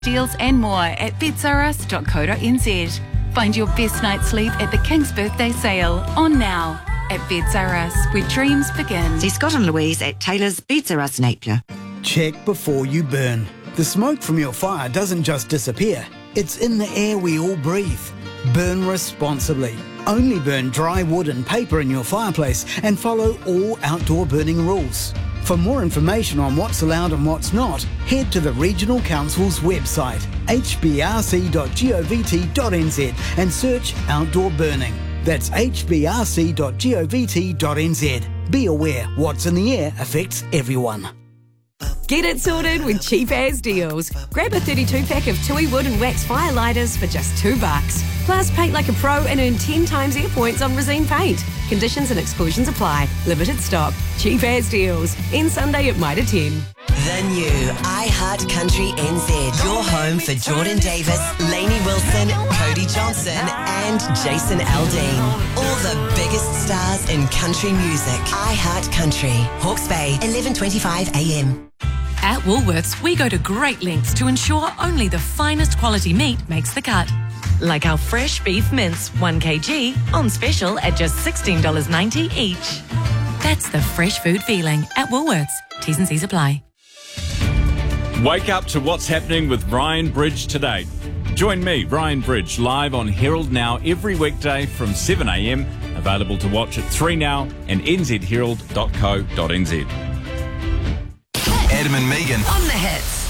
deals and more at bedsrus.co.nz. Find your best night's sleep at the King's Birthday Sale, on now at Beds R Us, where dreams begin. See Scott and Louise at Taylor's Beds R Us Napier. Check before you burn. The smoke from your fire doesn't just disappear. It's in the air we all breathe. Burn responsibly. Only burn dry wood and paper in your fireplace and follow all outdoor burning rules. For more information on what's allowed and what's not, head to the Regional Council's website, hbrc.govt.nz, and search outdoor burning. That's hbrc.govt.nz. Be aware what's in the air affects everyone. Get it sorted with Cheap As Deals. Grab a 32-pack of Tui Wood and Wax fire lighters for just $2. Plus, paint like a pro and earn 10 times air points on Resine paint. Conditions and exclusions apply. Limited stock. Cheap As Deals. End Sunday at Mitre 10. The new iHeart Country NZ. Your home for Jordan Davis, Lainey Wilson, Cody Johnson and Jason Aldean. All the biggest stars in country music. iHeart Country. Hawke's Bay, 11:25 a.m. At Woolworths, we go to great lengths to ensure only the finest quality meat makes the cut. Like our fresh beef mince, 1 kg, on special at just $16.90 each. That's the fresh food feeling at Woolworths. T's and C's apply. Wake up to what's happening with Ryan Bridge today. Join me, Ryan Bridge, live on Herald Now every weekday from 7 a.m. Available to watch at 3 Now and nzherald.co.nz. Adam and Megan On the hits.